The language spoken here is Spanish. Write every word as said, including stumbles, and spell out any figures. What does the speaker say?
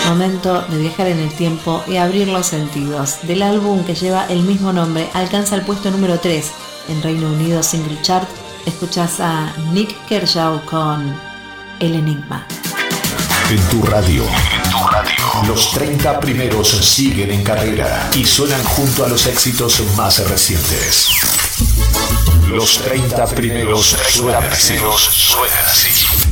Momento de viajar en el tiempo y abrir los sentidos. Del álbum que lleva el mismo nombre, alcanza el puesto número tres en Reino Unido Single Chart. Escuchás a Nick Kershaw con El Enigma. En tu radio, en tu radio, los treinta primeros siguen en carrera y suenan junto a los éxitos más recientes. Los treinta primeros suenan así. Suenan así.